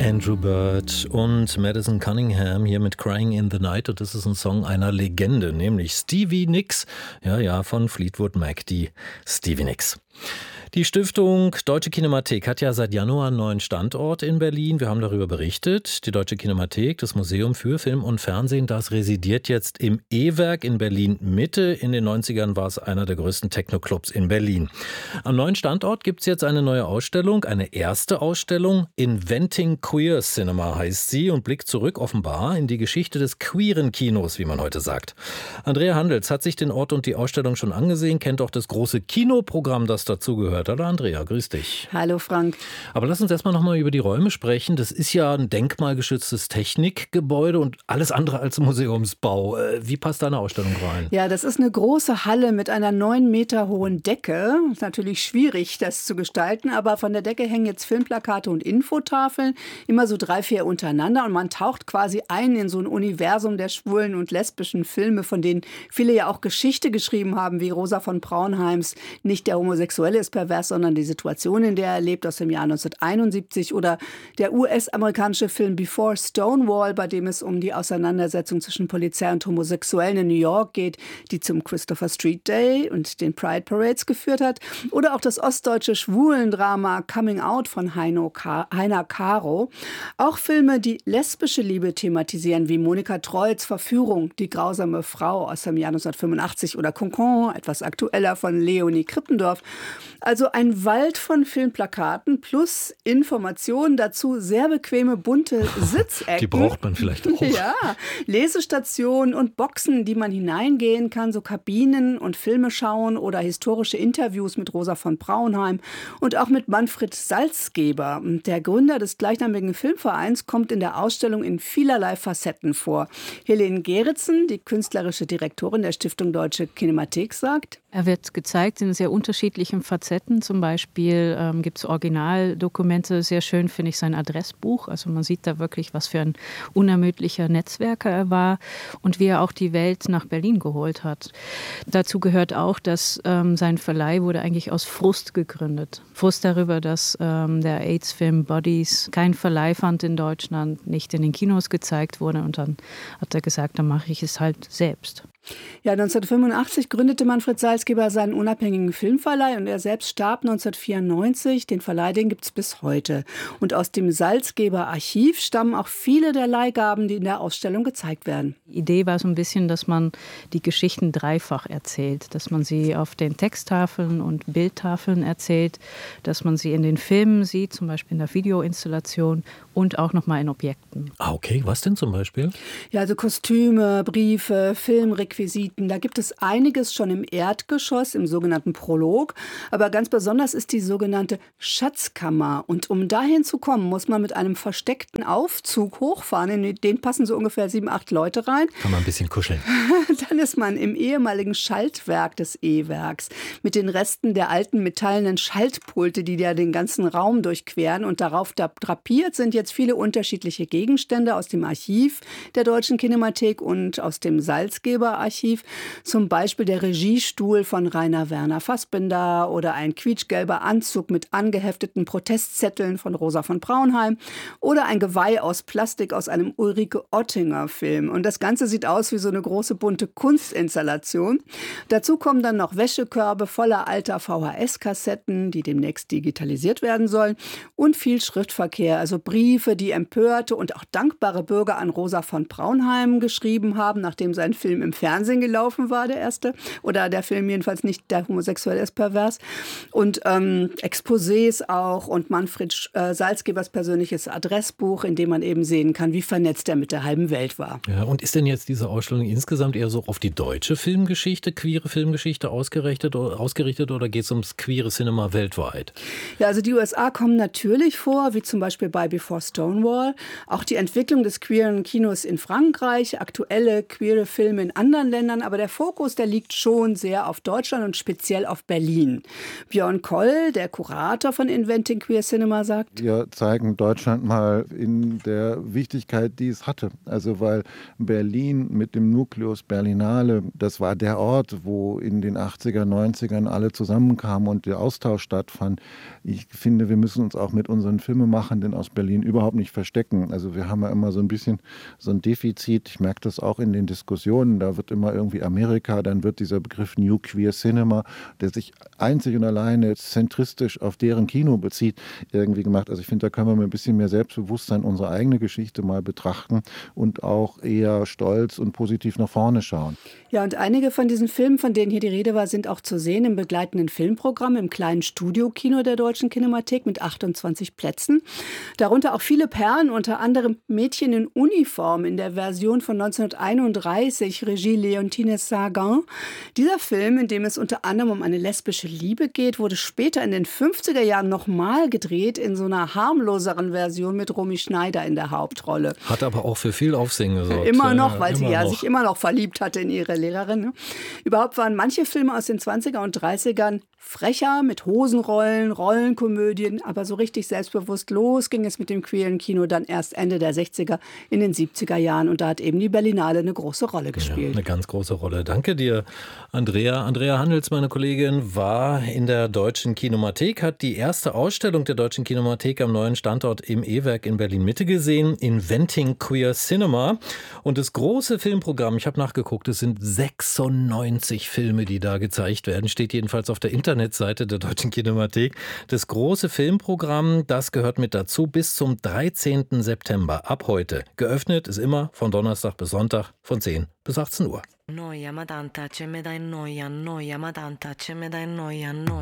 Andrew Bird und Madison Cunningham hier mit Crying in the Night, und das ist ein Song einer Legende, nämlich Stevie Nicks, ja, von Fleetwood Mac, die Stevie Nicks. Die Stiftung Deutsche Kinemathek hat ja seit Januar einen neuen Standort in Berlin. Wir haben darüber berichtet. Die Deutsche Kinemathek, das Museum für Film und Fernsehen, das residiert jetzt im E-Werk in Berlin-Mitte. In den 90ern war es einer der größten Techno-Clubs in Berlin. Am neuen Standort gibt es jetzt eine neue Ausstellung, eine erste Ausstellung. Inventing Queer Cinema heißt sie und blickt zurück offenbar in die Geschichte des queeren Kinos, wie man heute sagt. Andrea Handels hat sich den Ort und die Ausstellung schon angesehen, kennt auch das große Kinoprogramm, das dazugehört. Hallo Andrea, grüß dich. Hallo Frank. Aber lass uns erstmal nochmal über die Räume sprechen. Das ist ja ein denkmalgeschütztes Technikgebäude und alles andere als Museumsbau. Wie passt deine Ausstellung rein? Ja, das ist eine große Halle mit einer 9 Meter hohen Decke. Ist natürlich schwierig, das zu gestalten, aber von der Decke hängen jetzt Filmplakate und Infotafeln, immer so 3, 4 untereinander, und man taucht quasi ein in so ein Universum der schwulen und lesbischen Filme, von denen viele ja auch Geschichte geschrieben haben, wie Rosa von Braunheims Nicht der Homosexuelle ist pervers, sondern die Situation, in der er lebt, aus dem Jahr 1971, oder der US-amerikanische Film Before Stonewall, bei dem es um die Auseinandersetzung zwischen Polizei und Homosexuellen in New York geht, die zum Christopher Street Day und den Pride Parades geführt hat, oder auch das ostdeutsche Schwulendrama Coming Out von Heiner Caro. Auch Filme, die lesbische Liebe thematisieren, wie Monika Treutz Verführung, die grausame Frau aus dem Jahr 1985, oder Concon, etwas aktueller, von Leonie Krippendorf. Also ein Wald von Filmplakaten plus Informationen dazu, sehr bequeme, bunte Sitzecken. Die braucht man vielleicht auch. Ja, Lesestationen und Boxen, die man hineingehen kann, so Kabinen und Filme schauen oder historische Interviews mit Rosa von Braunheim und auch mit Manfred Salzgeber. Der Gründer des gleichnamigen Filmvereins kommt in der Ausstellung in vielerlei Facetten vor. Helene Geritzen, die künstlerische Direktorin der Stiftung Deutsche Kinemathek, sagt: Er wird gezeigt in sehr unterschiedlichen Facetten. Zum Beispiel gibt es Originaldokumente. Sehr schön finde ich sein Adressbuch. Also man sieht da wirklich, was für ein unermüdlicher Netzwerker er war und wie er auch die Welt nach Berlin geholt hat. Dazu gehört auch, dass sein Verleih wurde eigentlich aus Frust gegründet. Frust darüber, dass der AIDS-Film Bodies keinen Verleih fand in Deutschland, nicht in den Kinos gezeigt wurde. Und dann hat er gesagt, dann mache ich es halt selbst. Ja, 1985 gründete Manfred Salzgeber seinen unabhängigen Filmverleih und er selbst starb 1994. Den Verleih, den gibt es bis heute. Und aus dem Salzgeber Archiv stammen auch viele der Leihgaben, die in der Ausstellung gezeigt werden. Die Idee war so ein bisschen, dass man die Geschichten dreifach erzählt, dass man sie auf den Texttafeln und Bildtafeln erzählt, dass man sie in den Filmen sieht, zum Beispiel in der Videoinstallation und auch nochmal in Objekten. Ah, okay. Was denn zum Beispiel? Ja, also Kostüme, Briefe, Filmrequisiten. Da gibt es einiges schon im Erdgeschoss, im sogenannten Prolog. Aber ganz besonders ist die sogenannte Schatzkammer. Und um dahin zu kommen, muss man mit einem versteckten Aufzug hochfahren. In den passen so ungefähr 7, 8 Leute rein. Kann man ein bisschen kuscheln. Dann ist man im ehemaligen Schaltwerk des E-Werks mit den Resten der alten metallenen Schaltpulte, die ja den ganzen Raum durchqueren. Und darauf drapiert sind jetzt viele unterschiedliche Gegenstände aus dem Archiv der Deutschen Kinemathek und aus dem Salzgeber-Archiv. Zum Beispiel der Regiestuhl von Rainer Werner Fassbinder oder ein quietschgelber Anzug mit angehefteten Protestzetteln von Rosa von Braunheim oder ein Geweih aus Plastik aus einem Ulrike Oettinger-Film. Und das Ganze sieht aus wie so eine große bunte Kunstinstallation. Dazu kommen dann noch Wäschekörbe voller alter VHS-Kassetten, die demnächst digitalisiert werden sollen, und viel Schriftverkehr, also Briefe, die empörte und auch dankbare Bürger an Rosa von Braunheim geschrieben haben, nachdem sein Film im Fernsehen gelaufen war, der erste. Oder der Film jedenfalls nicht, der homosexuell ist pervers. Und Exposés auch und Manfred Salzgebers persönliches Adressbuch, in dem man eben sehen kann, wie vernetzt er mit der halben Welt war. Ja, und ist denn jetzt diese Ausstellung insgesamt eher so auf die deutsche Filmgeschichte, queere Filmgeschichte ausgerichtet oder geht es ums queere Cinema weltweit? Ja, also die USA kommen natürlich vor, wie zum Beispiel bei Before Stonewall. Auch die Entwicklung des queeren Kinos in Frankreich, aktuelle queere Filme in anderen anderen Ländern, aber der Fokus, der liegt schon sehr auf Deutschland und speziell auf Berlin. Björn Koll, der Kurator von Inventing Queer Cinema, sagt: Wir zeigen Deutschland mal in der Wichtigkeit, die es hatte. Also weil Berlin mit dem Nucleus Berlinale, das war der Ort, wo in den 80er, 90ern alle zusammenkamen und der Austausch stattfand. Ich finde, wir müssen uns auch mit unseren Filmemachenden aus Berlin überhaupt nicht verstecken. Also wir haben ja immer so ein bisschen so ein Defizit. Ich merke das auch in den Diskussionen. Da wird immer irgendwie Amerika, dann wird dieser Begriff New Queer Cinema, der sich einzig und alleine zentristisch auf deren Kino bezieht, irgendwie gemacht. Also ich finde, da können wir mit ein bisschen mehr Selbstbewusstsein unsere eigene Geschichte mal betrachten und auch eher stolz und positiv nach vorne schauen. Ja, und einige von diesen Filmen, von denen hier die Rede war, sind auch zu sehen im begleitenden Filmprogramm im kleinen Studiokino der Deutschen Kinemathek mit 28 Plätzen. Darunter auch viele Perlen, unter anderem Mädchen in Uniform in der Version von 1931, Regie Léontine Sagan. Dieser Film, in dem es unter anderem um eine lesbische Liebe geht, wurde später in den 50er Jahren nochmal gedreht in so einer harmloseren Version mit Romy Schneider in der Hauptrolle. Hat aber auch für viel Aufsehen gesorgt. Immer noch, weil sie immer noch. sich immer noch verliebt hatte in ihre Lehrerin. Ne? Überhaupt waren manche Filme aus den 20er und 30ern frecher, mit Hosenrollen, Rollenkomödien, aber so richtig selbstbewusst los ging es mit dem queeren Kino dann erst Ende der 60er, in den 70er Jahren. Und da hat eben die Berlinale eine große Rolle gespielt. Ja, eine ganz große Rolle. Danke dir, Andrea. Andrea Handels, meine Kollegin, war in der Deutschen Kinemathek, hat die erste Ausstellung der Deutschen Kinemathek am neuen Standort im E-Werk in Berlin-Mitte gesehen, Inventing Queer Cinema. Und das große Filmprogramm, ich habe nachgeguckt, es sind 96 Filme, die da gezeigt werden, steht jedenfalls auf der Internetseite der Deutschen Kinemathek. Das große Filmprogramm, das gehört mit dazu bis zum 13. September, ab heute. Geöffnet ist immer von Donnerstag bis Sonntag von 10 bis 18 Uhr. Noia, ma tanta, ce me dai noia, noia, ma tanta, ce me dai noia, noia.